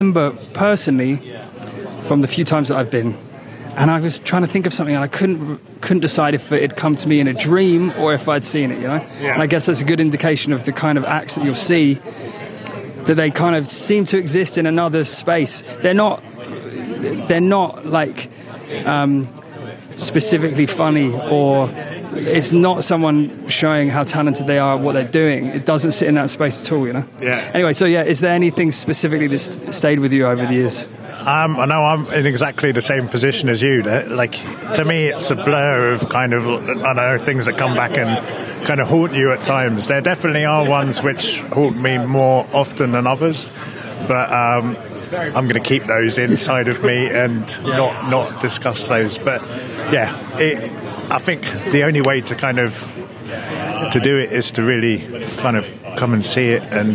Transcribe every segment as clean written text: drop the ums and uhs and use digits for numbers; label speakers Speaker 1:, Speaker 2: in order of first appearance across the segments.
Speaker 1: remember personally from the few times that I've been, and I was trying to think of something, and I couldn't decide if it had come to me in a dream or if I'd seen it, you know?
Speaker 2: Yeah.
Speaker 1: And I guess that's a good indication of the kind of acts that you'll see, that they kind of seem to exist in another space. They're not like specifically funny, or it's not someone showing how talented they are at what they're doing. It doesn't sit in that space at all, you know?
Speaker 2: Yeah.
Speaker 1: Anyway, so yeah, is there anything specifically that's stayed with you over the years?
Speaker 2: I know I'm in exactly the same position as you. Like, to me, it's a blur of kind of, I don't know, things that come back and kind of haunt you at times. There definitely are ones which haunt me more often than others, but I'm going to keep those inside of me and not discuss those. But yeah, I think the only way to kind of to do it is to really kind of come and see it and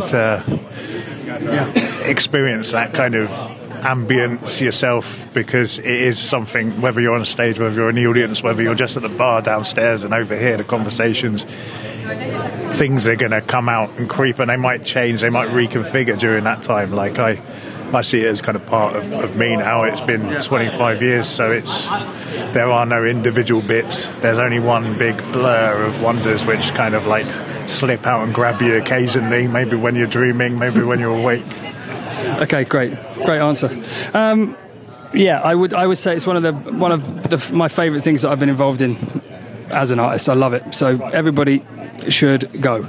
Speaker 2: experience that kind of ambience yourself, because it is something, whether you're on a stage, whether you're in the audience, whether you're just at the bar downstairs and overhear the conversations, things are going to come out and creep, and they might change, they might reconfigure during that time. Like I see it as kind of part of me now. It's been 25 years, so there are no individual bits. There's only one big blur of wonders which kind of like slip out and grab you occasionally, maybe when you're dreaming, maybe when you're awake.
Speaker 1: Okay, great answer. I would say it's one of my favourite things that I've been involved in as an artist. I love it. So everybody should go.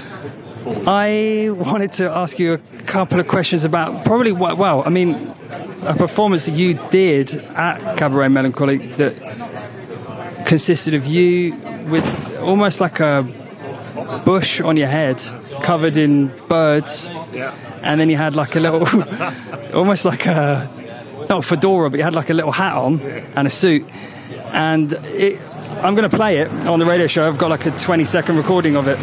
Speaker 1: I wanted to ask you a couple of questions about probably a performance that you did at Cabaret Melancholy that consisted of you with almost like a bush on your head covered in birds.
Speaker 2: Yeah.
Speaker 1: And then you had like a little, almost like a, not a fedora, but you had like a little hat on and a suit. And I'm going to play it on the radio show. I've got like a 20-second recording of it.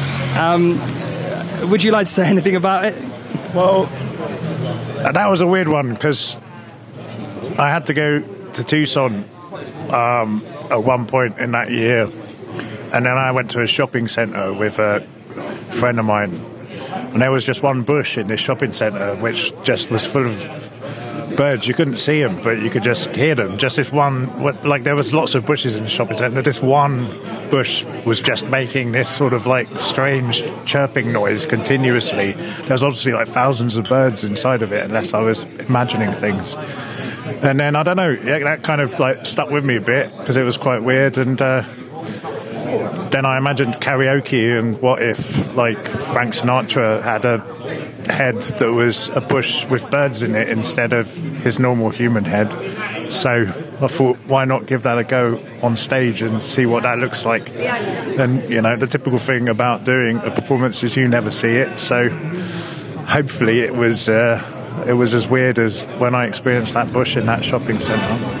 Speaker 1: Would you like to say anything about it?
Speaker 2: Well, that was a weird one, because I had to go to Tucson at one point in that year. And then I went to a shopping centre with a friend of mine. And there was just one bush in this shopping centre which just was full of birds. You couldn't see them, but you could just hear them. Just this one, like there was lots of bushes in the shopping centre. This one bush was just making this sort of like strange chirping noise continuously. There's obviously like thousands of birds inside of it, unless I was imagining things. And then, I don't know, that kind of like stuck with me a bit, because it was quite weird. And then I imagined karaoke, and what if like Frank Sinatra had a head that was a bush with birds in it instead of his normal human head. So I thought, why not give that a go on stage and see what that looks like. And you know, the typical thing about doing a performance is you never see it, so hopefully it was as weird as when I experienced that bush in that shopping centre.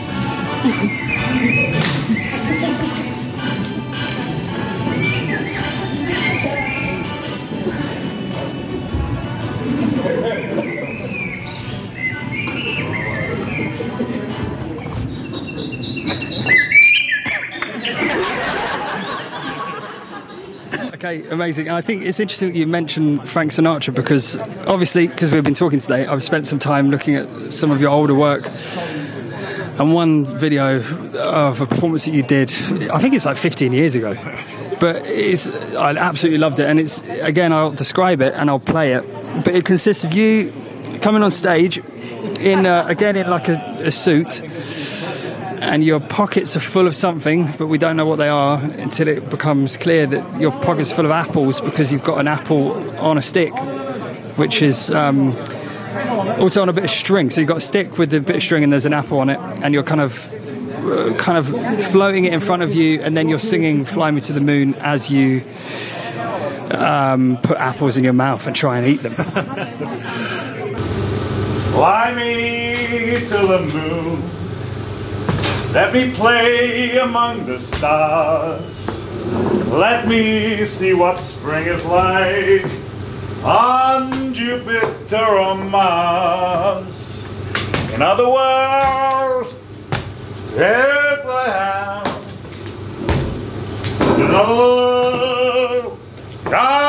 Speaker 1: Okay, amazing. I think it's interesting that you mentioned Frank Sinatra, because obviously, because we've been talking today, I've spent some time looking at some of your older work. And one video of a performance that you did, I think it's like 15 years ago. But I absolutely loved it. And it's, again, I'll describe it and I'll play it. But it consists of you coming on stage in like a suit. And your pockets are full of something, but we don't know what they are until it becomes clear that your pockets are full of apples, because you've got an apple on a stick, which is also on a bit of string. So you've got a stick with a bit of string and there's an apple on it, and you're kind of floating it in front of you, and then you're singing Fly Me to the Moon as you put apples in your mouth and try and eat them.
Speaker 2: Fly me to the moon, let me play among the stars. Let me see what spring is like on Jupiter or Mars. In other words, Bethlehem. No, God.